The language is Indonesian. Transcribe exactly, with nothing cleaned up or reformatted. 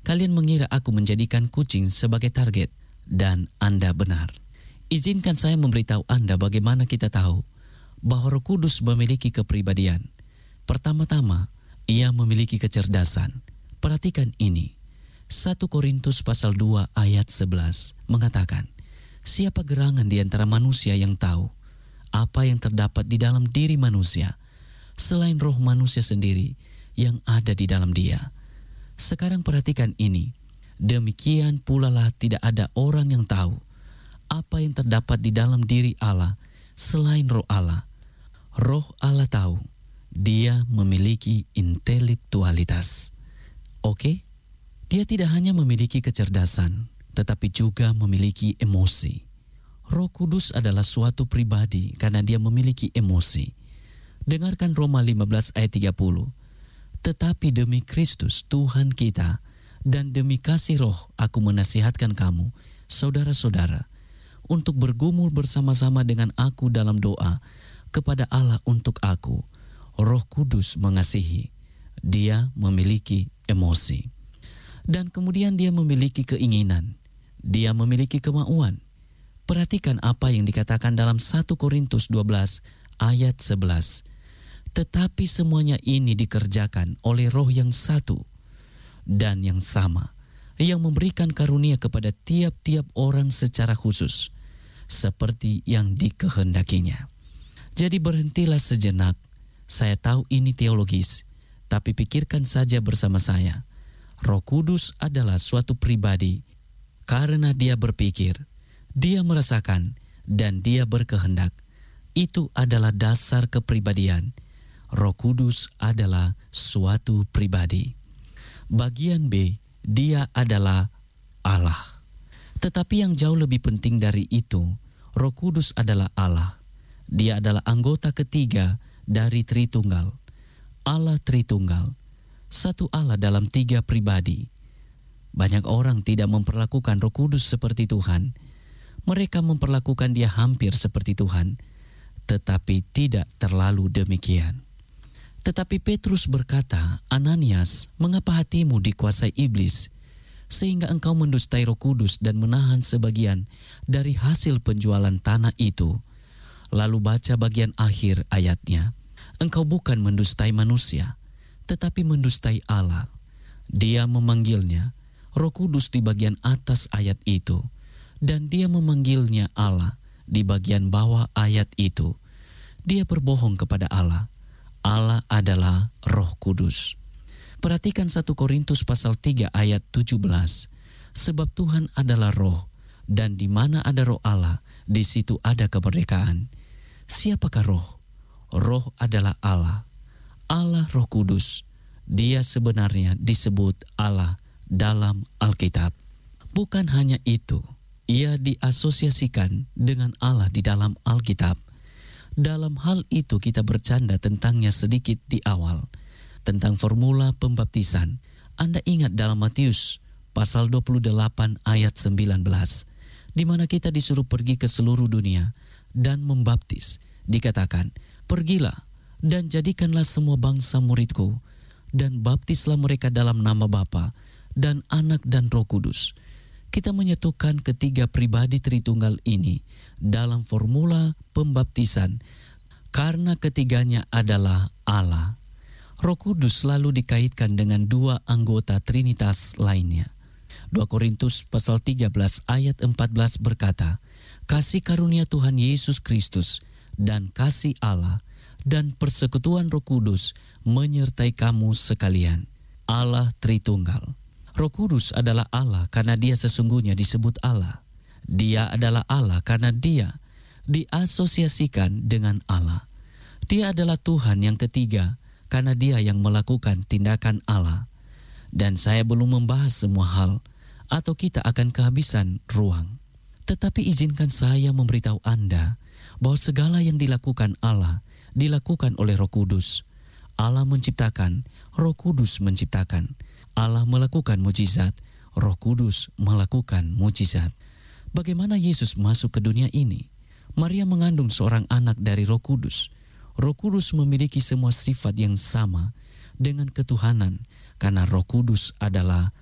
Kalian mengira aku menjadikan kucing sebagai target, dan Anda benar. Izinkan saya memberitahu Anda bagaimana kita tahu bahwa Roh Kudus memiliki kepribadian. Pertama-tama, ia memiliki kecerdasan. Perhatikan ini. satu Korintus pasal dua ayat sebelas mengatakan, siapa gerangan di antara manusia yang tahu apa yang terdapat di dalam diri manusia, selain roh manusia sendiri yang ada di dalam dia. Sekarang perhatikan ini. Demikian pula lah tidak ada orang yang tahu apa yang terdapat di dalam diri Allah selain roh Allah. Roh Allah tahu, dia memiliki intelektualitas. Oke? Dia tidak hanya memiliki kecerdasan, tetapi juga memiliki emosi. Roh Kudus adalah suatu pribadi karena dia memiliki emosi. Dengarkan Roma lima belas ayat tiga puluh. Tetapi demi Kristus Tuhan kita dan demi kasih roh aku menasihatkan kamu, saudara-saudara, untuk bergumul bersama-sama dengan aku dalam doa kepada Allah untuk aku. Roh Kudus mengasihi. Dia memiliki emosi. Dan kemudian dia memiliki keinginan. Dia memiliki kemauan. Perhatikan apa yang dikatakan dalam satu Korintus dua belas ayat sebelas. Tetapi semuanya ini dikerjakan oleh roh yang satu dan yang sama, yang memberikan karunia kepada tiap-tiap orang secara khusus, seperti yang dikehendakinya. Jadi berhentilah sejenak. Saya tahu ini teologis, tapi pikirkan saja bersama saya. Roh Kudus adalah suatu pribadi karena dia berpikir, dia merasakan, dan dia berkehendak. Itu adalah dasar kepribadian. Roh Kudus adalah suatu pribadi. Bagian B, dia adalah Allah. Tetapi yang jauh lebih penting dari itu, Roh Kudus adalah Allah. Dia adalah anggota ketiga dari Tritunggal. Allah Tritunggal, satu Allah dalam tiga pribadi. Banyak orang tidak memperlakukan Roh Kudus seperti Tuhan. Mereka memperlakukan dia hampir seperti Tuhan, tetapi tidak terlalu demikian. Tetapi Petrus berkata, Ananias, mengapa hatimu dikuasai iblis, sehingga engkau mendustai Roh Kudus dan menahan sebagian dari hasil penjualan tanah itu? Lalu baca bagian akhir ayatnya. Engkau bukan mendustai manusia, tetapi mendustai Allah. Dia memanggilnya Roh Kudus di bagian atas ayat itu, dan dia memanggilnya Allah di bagian bawah ayat itu. Dia berbohong kepada Allah. Allah adalah Roh Kudus. Perhatikan satu Korintus pasal tiga ayat tujuh belas. Sebab Tuhan adalah roh, dan di mana ada roh Allah, di situ ada kemerdekaan. Siapakah roh? Roh adalah Allah. Allah Roh Kudus. Dia sebenarnya disebut Allah dalam Alkitab. Bukan hanya itu, ia diasosiasikan dengan Allah di dalam Alkitab. Dalam hal itu kita bercanda tentangnya sedikit di awal, tentang formula pembaptisan. Anda ingat dalam Matius pasal dua puluh delapan ayat sembilan belas, di mana kita disuruh pergi ke seluruh dunia dan membaptis. Dikatakan, pergilah dan jadikanlah semua bangsa muridku, dan baptislah mereka dalam nama Bapa dan Anak dan Roh Kudus. Kita menyatukan ketiga pribadi Tritunggal ini dalam formula pembaptisan karena ketiganya adalah Allah. Roh Kudus selalu dikaitkan dengan dua anggota Trinitas lainnya. dua Korintus pasal tiga belas ayat empat belas berkata, kasih karunia Tuhan Yesus Kristus dan kasih Allah dan persekutuan Roh Kudus menyertai kamu sekalian. Allah Tritunggal. Roh Kudus adalah Allah karena dia sesungguhnya disebut Allah. Dia adalah Allah karena dia diasosiasikan dengan Allah. Dia adalah Tuhan yang ketiga karena dia yang melakukan tindakan Allah. Dan saya belum membahas semua hal atau kita akan kehabisan ruang. Tetapi izinkan saya memberitahu Anda bahwa segala yang dilakukan Allah dilakukan oleh Roh Kudus. Allah menciptakan, Roh Kudus menciptakan. Allah melakukan mujizat, Roh Kudus melakukan mujizat. Bagaimana Yesus masuk ke dunia ini? Maria mengandung seorang anak dari Roh Kudus. Roh Kudus memiliki semua sifat yang sama dengan ketuhanan karena Roh Kudus adalah